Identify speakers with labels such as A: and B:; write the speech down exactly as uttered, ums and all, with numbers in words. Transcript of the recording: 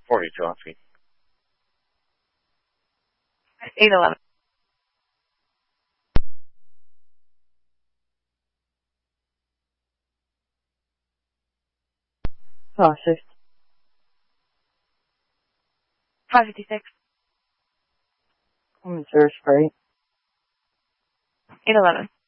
A: forty-two on feet.
B: eight eleven.
C: Oh, six.
B: five fifty-six.
C: I'm in Surrey Spray.
B: eight eleven.